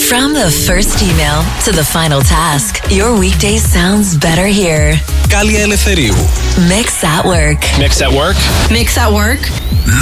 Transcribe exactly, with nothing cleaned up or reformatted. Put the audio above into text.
From the first email to the final task, your weekday sounds better here. Κάλια Ελευθερίου. Mix at work. Mix at work. Mix at work.